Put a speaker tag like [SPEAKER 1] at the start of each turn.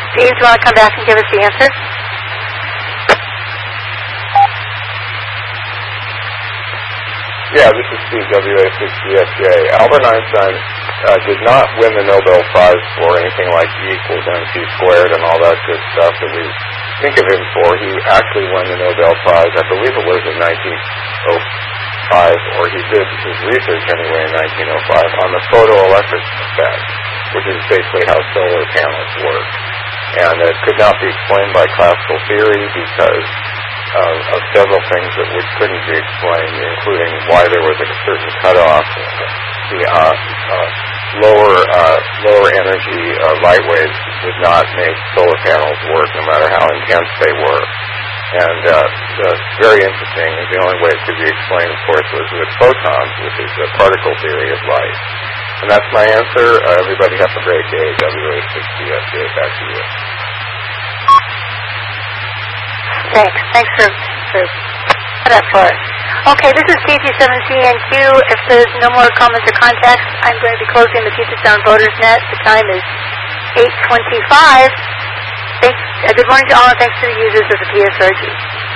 [SPEAKER 1] Steve, do you want to come back and give us the answer?
[SPEAKER 2] Yeah, this is Steve, WA6GFJ. Albert Einstein did not win the Nobel Prize for anything like E equals MC squared and all that good stuff that we think of him for. He actually won the Nobel Prize, I believe it was in 1905, or he did his research anyway in 1905, on the photoelectric effect, which is basically how solar panels work. And it could not be explained by classical theory because of several things that couldn't be explained, including why there was a certain cutoff. The lower energy light waves did not make solar panels work, no matter how intense they were. And very interesting. The only way it could be explained, of course, was with photons, which is the particle theory of light. And that's my answer. Everybody have a great day. WA6GFJ, back to you.
[SPEAKER 1] Thanks for that for us. Okay, this is KT7CNQ. If there's no more comments or contacts, I'm going to be closing the Puget Sound Voters Net. The time is 8:25. Good morning to all, and thanks to the users of the PSRG.